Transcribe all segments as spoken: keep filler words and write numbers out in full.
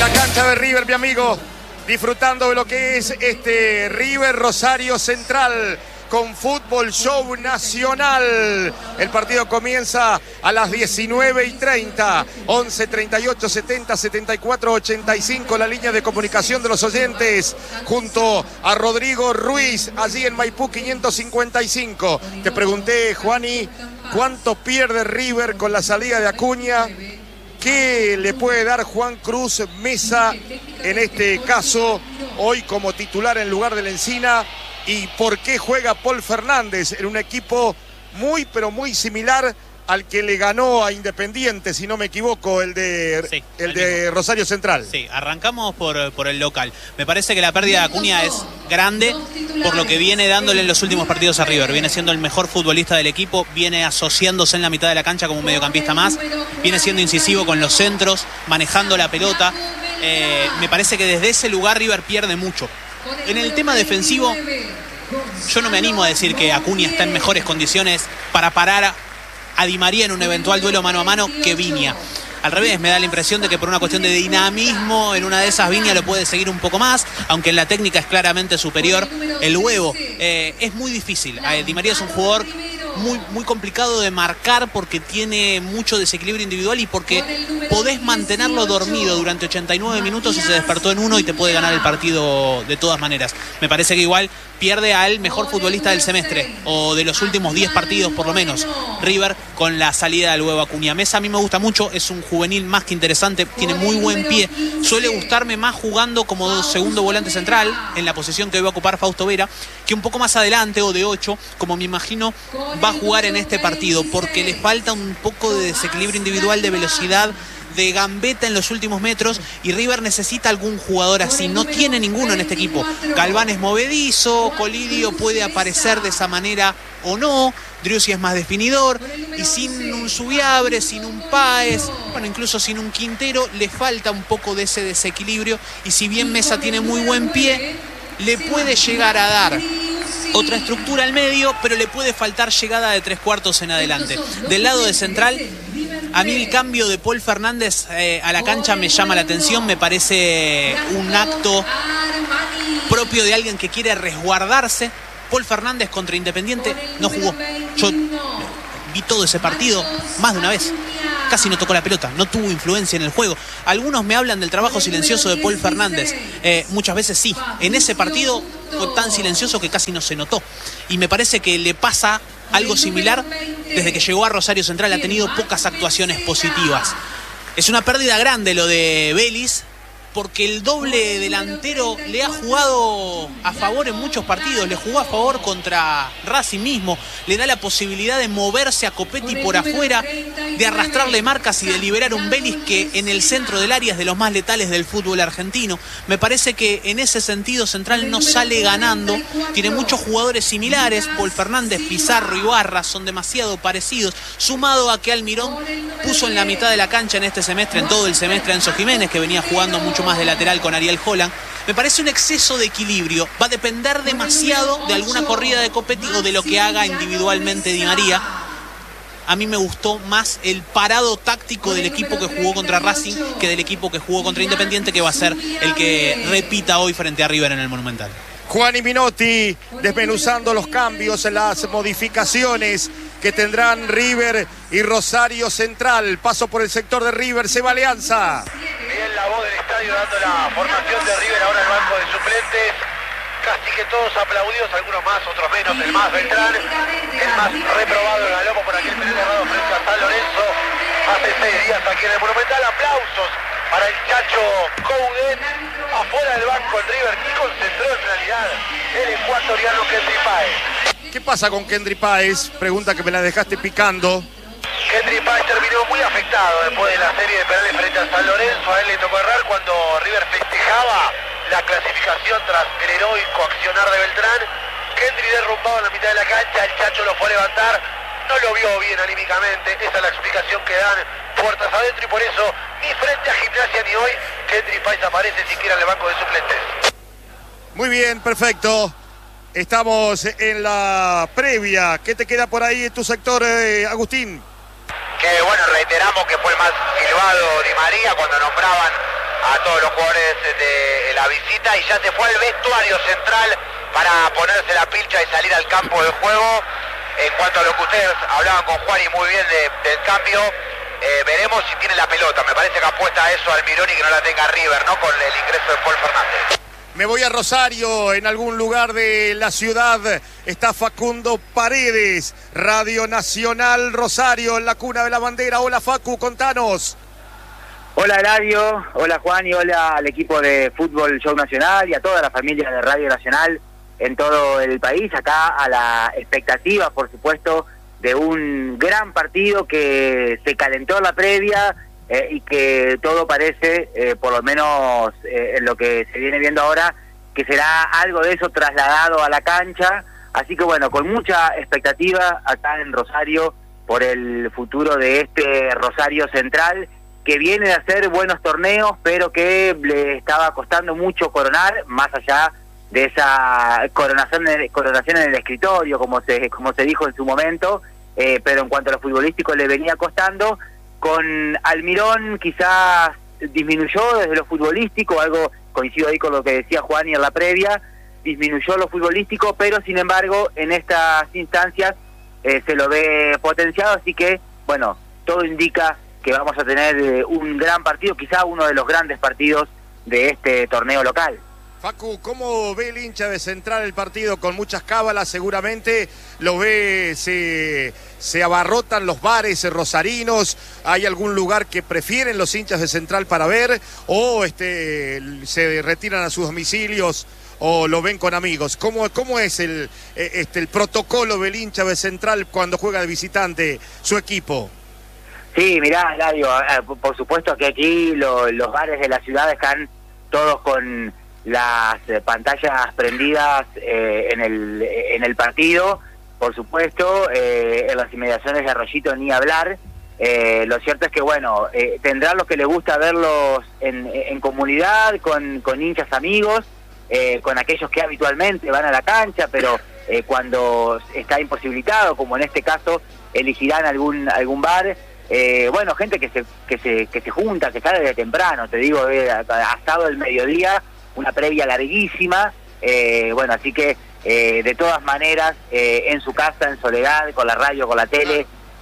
la cancha de River, mi amigo, disfrutando de lo que es este River Rosario Central con Fútbol Show Nacional. El partido comienza a las diecinueve y treinta. once, treinta y ocho, setenta, setenta y cuatro, ochenta y cinco. La línea de comunicación de los oyentes junto a Rodrigo Ruiz, allí en Maipú quinientos cincuenta y cinco. Te pregunté, Juani, ¿cuánto pierde River con la salida de Acuña? ¿Qué le puede dar Juan Cruz Mesa en este caso hoy como titular en lugar del Encina? ¿Y por qué juega Paul Fernández en un equipo muy, pero muy similar al que le ganó a Independiente, si no me equivoco, el de, sí, el de mismo. Rosario Central? Sí, arrancamos por, por el local. Me parece que la pérdida de Acuña es grande por lo que viene dándole en los últimos partidos a River. Viene siendo el mejor futbolista del equipo, viene asociándose en la mitad de la cancha como un mediocampista más, viene siendo incisivo con los centros, manejando la pelota. Eh, me parece que desde ese lugar River pierde mucho. En el tema defensivo, yo no me animo a decir que Acuña está en mejores condiciones para parar a, a Di María en un eventual duelo mano a mano que Viña. Al revés, me da la impresión de que por una cuestión de dinamismo, en una de esas Viña lo puede seguir un poco más, aunque en la técnica es claramente superior. El huevo eh, es muy difícil. Eh, Di María es un jugador muy, muy complicado de marcar porque tiene mucho desequilibrio individual y porque podés mantenerlo dormido durante ochenta y nueve minutos y se despertó en uno y te puede ganar el partido de todas maneras. Me parece que igual pierde al mejor futbolista del semestre o de los últimos diez partidos por lo menos, River, con la salida del huevo Acuña. Mesa a mí me gusta mucho, es un juvenil más que interesante, tiene muy buen pie, suele gustarme más jugando como segundo volante central en la posición que va a ocupar Fausto Vera, que un poco más adelante o de ocho, como me imagino va a jugar en este partido, porque le falta un poco de desequilibrio individual, de velocidad, de gambeta en los últimos metros, y River necesita algún jugador así. No tiene ninguno en este equipo. Galván es movedizo, Colidio puede aparecer de esa manera o no, Driussi es más definidor, y sin un Subiabre, sin un Páez, bueno, incluso sin un Quintero, le falta un poco de ese desequilibrio, y si bien Mesa tiene muy buen pie, le puede llegar a dar otra estructura al medio, pero le puede faltar llegada de tres cuartos en adelante. Del lado de central, a mí el cambio de Paul Fernández eh, a la cancha me llama la atención, me parece un acto propio de alguien que quiere resguardarse. Paul Fernández contra Independiente no jugó. Yo vi todo ese partido más de una vez. Casi no tocó la pelota, no tuvo influencia en el juego. Algunos me hablan del trabajo silencioso de Paul Fernández. Eh, muchas veces sí. En ese partido fue tan silencioso que casi no se notó. Y me parece que le pasa algo similar desde que llegó a Rosario Central. Ha tenido pocas actuaciones positivas. Es una pérdida grande lo de Vélez, porque el doble delantero le ha jugado a favor en muchos partidos, le jugó a favor contra Racing mismo, le da la posibilidad de moverse a Copetti por afuera, de arrastrarle marcas y de liberar un Vélez que en el centro del área es de los más letales del fútbol argentino. Me parece que en ese sentido Central no sale ganando, tiene muchos jugadores similares, Paul Fernández, Pizarro, Ibarra, son demasiado parecidos, sumado a que Almirón puso en la mitad de la cancha en este semestre, en todo el semestre, a Enzo Jiménez, que venía jugando mucho más de lateral con Ariel Holland. Me parece un exceso de equilibrio. Va a depender demasiado de alguna corrida de Copetti o de lo que haga individualmente Di María. A mí me gustó más el parado táctico del equipo que jugó contra Racing que del equipo que jugó contra Independiente, que va a ser el que repita hoy frente a River en el Monumental. Juani Minotti desmenuzando los cambios, las modificaciones que tendrán River y Rosario Central. Paso por el sector de River, se va Alianza. Bien la voz del estadio dando la formación de River ahora el banco de suplentes. Casi que todos aplaudidos, algunos más, otros menos. El más Beltrán, el más reprobado el Galopo por aquel penal errado frente a San Lorenzo hace seis días aquí en el Monumental. Aplausos para el Chacho Coudet, afuera del banco en River, y concentró en realidad el ecuatoriano Kendry Páez. ¿Qué pasa con Kendry Páez? Pregunta que me la dejaste picando. Kendry Páez terminó muy afectado después de la serie de penales frente a San Lorenzo. A él le tocó errar cuando River festejaba la clasificación tras el heroico accionar de Beltrán. Kendry derrumbado en la mitad de la cancha, el Chacho lo fue a levantar, no lo vio bien anímicamente, esa es la explicación que dan puertas adentro, y por eso ni frente a Gimnasia ni hoy Kendry Páez aparece siquiera en el banco de suplentes. Muy bien, perfecto. Estamos en la previa. ¿Qué te queda por ahí en tu sector, eh, Agustín? Que bueno, reiteramos que fue el más silbado Di María cuando nombraban a todos los jugadores de la visita y ya se fue al vestuario central para ponerse la pilcha y salir al campo de juego. En cuanto a lo que ustedes hablaban con Juan y muy bien de, del cambio, eh, veremos si tiene la pelota. Me parece que apuesta a eso Almirón y que no la tenga River, ¿no? Con el ingreso de Paul Fernández. Me voy a Rosario, en algún lugar de la ciudad está Facundo Paredes, Radio Nacional Rosario, en la cuna de la bandera. Hola Facu, contanos. Hola Radio, hola Juan y hola al equipo de Fútbol Show Nacional y a toda la familia de Radio Nacional en todo el país. Acá a la expectativa, por supuesto, de un gran partido que se calentó en la previa, Eh, y que todo parece, eh, por lo menos eh, en lo que se viene viendo ahora, que será algo de eso trasladado a la cancha. Así que bueno, con mucha expectativa acá en Rosario por el futuro de este Rosario Central, que viene de hacer buenos torneos, pero que le estaba costando mucho coronar, más allá de esa coronación, coronación en el escritorio, como se, como se dijo en su momento, eh, pero en cuanto a lo futbolístico le venía costando. Con Almirón quizás disminuyó desde lo futbolístico, algo coincido ahí con lo que decía Juan y en la previa, disminuyó lo futbolístico, pero sin embargo en estas instancias eh, se lo ve potenciado, así que bueno, todo indica que vamos a tener eh, un gran partido, quizá uno de los grandes partidos de este torneo local. Facu, ¿cómo ve el hincha de Central el partido? Con muchas cábalas seguramente, lo ve, se, se abarrotan los bares rosarinos, ¿hay algún lugar que prefieren los hinchas de Central para ver o este, se retiran a sus domicilios o lo ven con amigos? ¿Cómo, cómo es el, este, el protocolo del hincha de Central cuando juega de visitante su equipo? Sí, mirá, Eladio, por supuesto que aquí lo, los bares de la ciudad están todos con las eh, pantallas prendidas eh, en el en el partido, por supuesto, eh, en las inmediaciones de Arroyito ni hablar. Eh, lo cierto es que, bueno, eh, tendrán los que les gusta verlos en, en comunidad, con, con hinchas amigos, eh, con aquellos que habitualmente van a la cancha, pero eh, cuando está imposibilitado, como en este caso, elegirán algún algún bar. Eh, bueno, gente que se que se que se junta, que sale desde temprano, te digo, eh, asado el mediodía, una previa larguísima, eh, bueno, así que eh, de todas maneras, eh, en su casa, en soledad, con la radio, con la tele,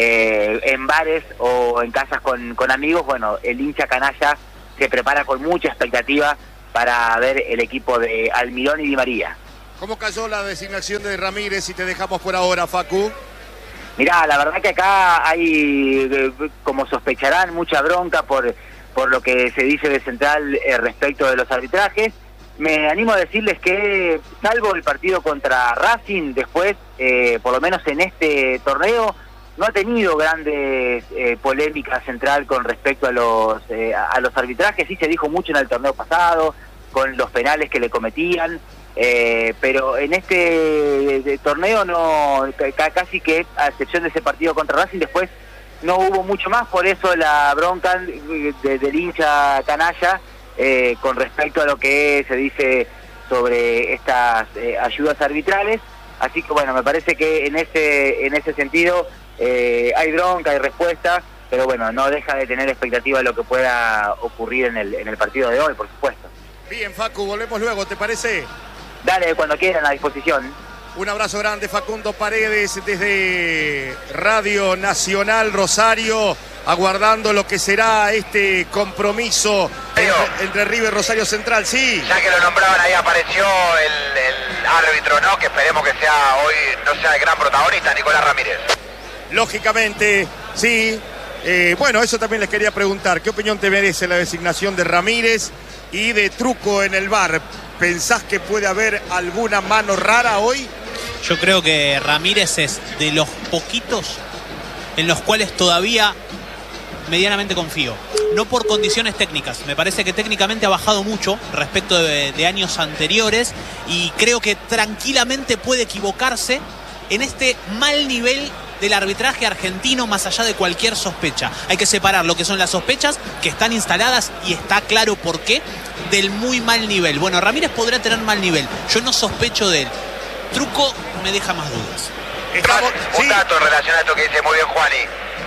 eh, en bares o en casas con, con amigos, bueno, el hincha canalla se prepara con mucha expectativa para ver el equipo de Almirón y Di María. ¿Cómo cayó la designación de Ramírez y te dejamos por ahora, Facu? Mirá, la verdad que acá hay, como sospecharán, mucha bronca por... por lo que se dice de Central eh, respecto de los arbitrajes. Me animo a decirles que, salvo el partido contra Racing, después, eh, por lo menos en este torneo, no ha tenido grandes eh, polémicas Central con respecto a los, eh, a los arbitrajes. Sí se dijo mucho en el torneo pasado, con los penales que le cometían, eh, pero en este de, torneo no, casi que, a excepción de ese partido contra Racing, después no hubo mucho más, por eso la bronca de, de, del hincha canalla eh, con respecto a lo que se dice sobre estas eh, ayudas arbitrales. Así que bueno, me parece que en ese en ese sentido eh, hay bronca, hay respuesta, pero bueno, no deja de tener expectativa de lo que pueda ocurrir en el, en el partido de hoy, por supuesto. Bien, Facu, volvemos luego, ¿te parece? Dale, cuando quieran, a disposición. Un abrazo grande, Facundo Paredes, desde Radio Nacional Rosario, aguardando lo que será este compromiso entre, entre River Rosario Central. Sí. Ya que lo nombraban, ahí apareció el, el árbitro, ¿no? Que esperemos que sea hoy, no sea el gran protagonista, Nicolás Ramírez. Lógicamente, sí. Eh, bueno, eso también les quería preguntar. ¿Qué opinión te merece la designación de Ramírez y de Truco en el V A R? ¿Pensás que puede haber alguna mano rara hoy? Yo creo que Ramírez es de los poquitos en los cuales todavía medianamente confío. No por condiciones técnicas. Me parece que técnicamente ha bajado mucho respecto de, de años anteriores y creo que tranquilamente puede equivocarse en este mal nivel del arbitraje argentino, más allá de cualquier sospecha. Hay que separar lo que son las sospechas que están instaladas, y está claro por qué, del muy mal nivel. Bueno, Ramírez podrá tener mal nivel, yo no sospecho de él. Truco me deja más dudas. Estamos, un sí. dato en relación a esto que dice muy bien Juani.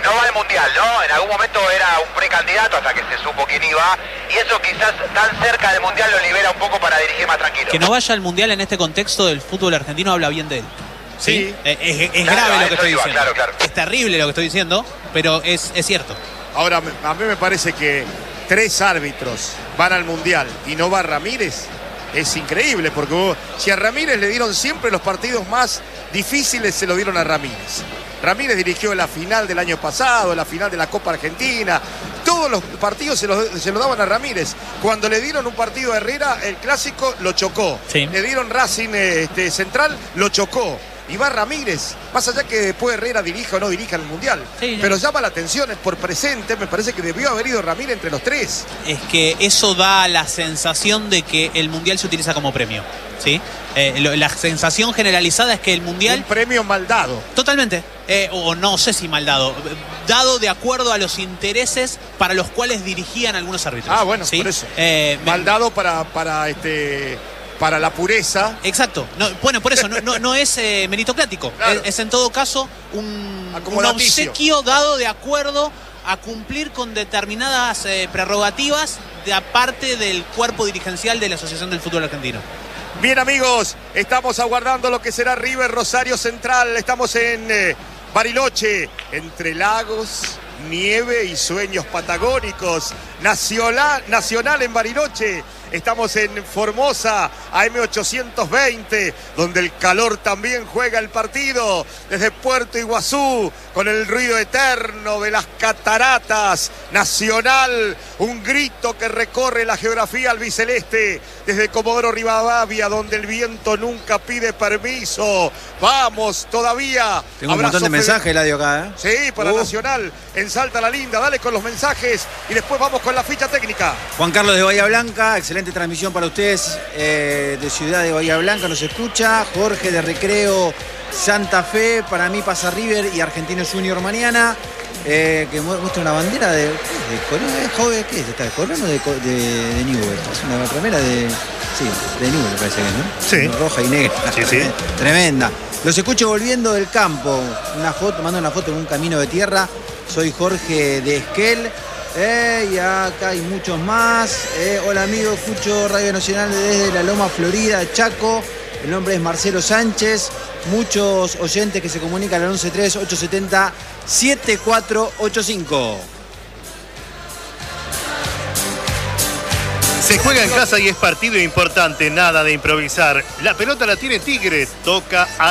no va al Mundial, ¿no? En algún momento era un precandidato hasta que se supo quién iba, y eso quizás tan cerca del Mundial lo libera un poco para dirigir más tranquilo. Que no vaya al Mundial en este contexto del fútbol argentino habla bien de él. Sí, sí. Es, es, es Claro, grave a lo que eso estoy iba, diciendo. claro, claro. Es terrible lo que estoy diciendo, pero es, es cierto. Ahora, a mí me parece que tres árbitros van al Mundial y no va Ramírez. Es increíble, porque vos, si a Ramírez le dieron siempre los partidos más difíciles, se lo dieron a Ramírez. Ramírez dirigió la final del año pasado, la final de la Copa Argentina. Todos los partidos se lo, se lo daban a Ramírez. Cuando le dieron un partido a Herrera, el clásico lo chocó. Sí. Le dieron Racing este, Central, lo chocó. Y va Ramírez, más allá que después Herrera dirija o no dirija el Mundial. Sí, pero llama la atención por presente, me parece que debió haber ido Ramírez entre los tres. Es que eso da la sensación de que el Mundial se utiliza como premio, ¿sí? Eh, lo, la sensación generalizada es que el Mundial... Un premio mal dado. Totalmente, eh, o no sé si mal dado, dado de acuerdo a los intereses para los cuales dirigían algunos árbitros. Ah, bueno, ¿sí? por eso. Eh, mal dado para, para este... para la pureza. Exacto. No, bueno, por eso, no, no, no es eh, meritocrático. Claro. Es, es en todo caso un, un Acomodaticio. obsequio dado de acuerdo a cumplir con determinadas eh, prerrogativas de aparte del cuerpo dirigencial de la Asociación del Fútbol Argentino. Bien, amigos, estamos aguardando lo que será River Rosario Central. Estamos en eh, Bariloche, entre lagos, nieve y sueños patagónicos. Nacional, Nacional en Bariloche. Estamos en Formosa, A M ochocientos veinte, donde el calor también juega el partido. Desde Puerto Iguazú, con el ruido eterno de las cataratas. Nacional, un grito que recorre la geografía albiceleste. Desde Comodoro Rivadavia, donde el viento nunca pide permiso. Vamos todavía. Tengo un montón de mensajes, Eladio, acá, ¿eh? Sí, para Uh. Nacional, en Salta la Linda. Dale con los mensajes y después vamos con la ficha técnica. Juan Carlos de Bahía Blanca, excelente transmisión para ustedes eh, de Ciudad de Bahía Blanca, nos escucha. Jorge de Recreo Santa Fe, para mí pasa River y Argentinos Junior mañana. Eh, que mu- muestra una bandera de. ¿Qué es? ¿De Colón? ¿Es joven? ¿Qué es? ¿Está de Colón o de, Co- de, de Newell? Es una remera de. Sí, de Newell me parece que es, ¿no? Sí. Roja y negra. Sí, sí. Tremenda. Los escucho volviendo del campo. Una foto, mando una foto en un camino de tierra. Soy Jorge de Esquel. Eh, y acá hay muchos más. Eh, hola amigo, escucho Radio Nacional desde La Loma, Florida, Chaco. El nombre es Marcelo Sánchez. Muchos oyentes que se comunican al once tres ocho siete cero siete cuatro ocho cinco. Se juega en casa y es partido importante, nada de improvisar. La pelota la tiene Tigre, toca a